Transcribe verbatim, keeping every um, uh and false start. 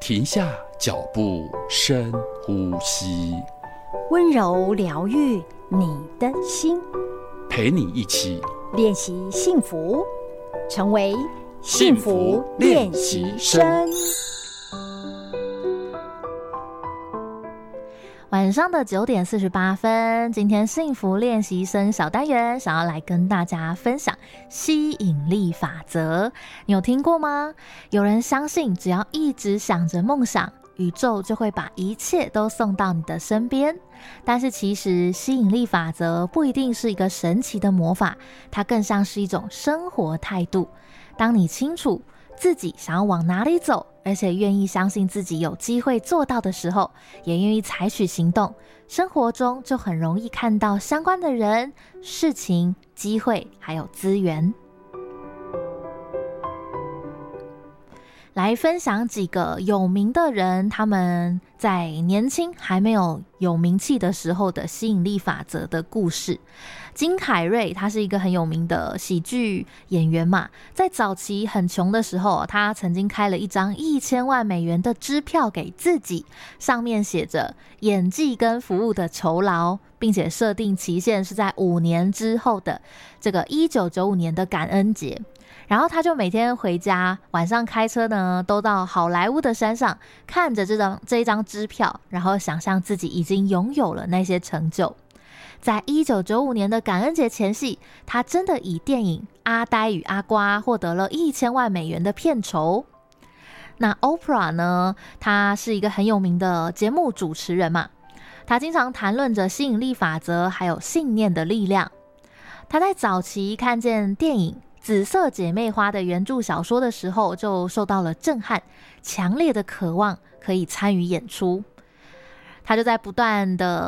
停下脚步，深呼吸， 温柔疗愈你的心， 陪你一起练习幸福，成为幸福练习生。 晚上的九点四十八分，今天幸福练习生小单元想要来跟大家分享吸引力法则。你有听过吗？有人相信只要一直想着梦想，宇宙就会把一切都送到你的身边。但是其实吸引力法则不一定是一个神奇的魔法，它更像是一种生活态度。当你清楚自己想要往哪里走，而且愿意相信自己有机会做到的时候，也愿意采取行动，生活中就很容易看到相关的人、事情、机会还有资源。来分享几个有名的人，他们在年轻还没有有名气的时候的吸引力法则的故事。金凯瑞他是一个很有名的喜剧演员嘛，在早期很穷的时候，他曾经开了一张一千万美元的支票给自己，上面写着演技跟服务的酬劳，并且设定期限是在五年之后的这个一九九五年的感恩节。然后他就每天回家，晚上开车呢，都到好莱坞的山上，看着这张这一张支票，然后想象自己已经拥有了那些成就。在一九九五年的感恩节前夕，他真的以电影《阿呆与阿瓜》获得了一千万美元的片酬。那 Oprah 呢，他是一个很有名的节目主持人嘛，他经常谈论着吸引力法则还有信念的力量。他在早期看见电影紫色姐妹花的原著小说的时候，就受到了震撼，强烈的渴望可以参与演出。他就在不断的